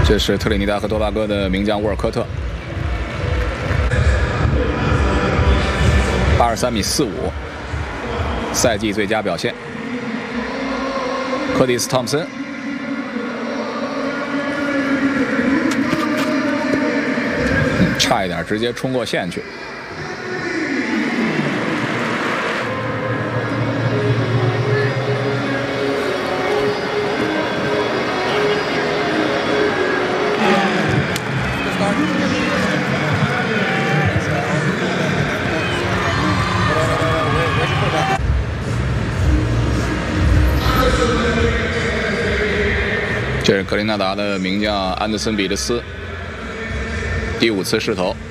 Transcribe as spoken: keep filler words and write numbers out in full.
这是特立尼达和多巴哥的名将沃尔科特，八十三米四五，赛季最佳表现。柯蒂斯·汤普森，嗯，差一点直接冲过线去。 这是格林纳达的名将安德森·彼得斯，第五次试投。